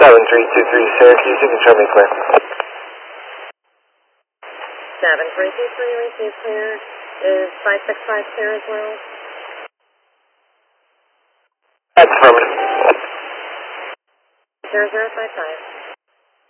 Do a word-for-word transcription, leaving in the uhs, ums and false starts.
seven three two three Syracuse, you can show me clear. seven three two three, receive clear. Is five six five clear as well? That's affirmative. zero zero five five.